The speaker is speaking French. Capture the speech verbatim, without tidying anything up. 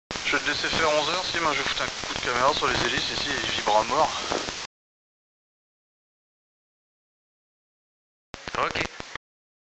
Je vais te laisser faire onze heures, si moi je vais foutre un coup de caméra sur les hélices ici, il vibre à mort. Ok.